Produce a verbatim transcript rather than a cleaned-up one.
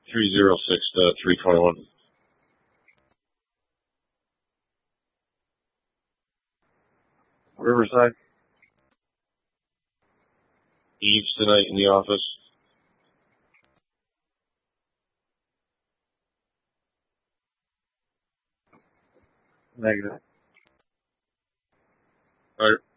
three zero six to three twenty-one. Riverside. Eve's tonight in the office. Negative. All right.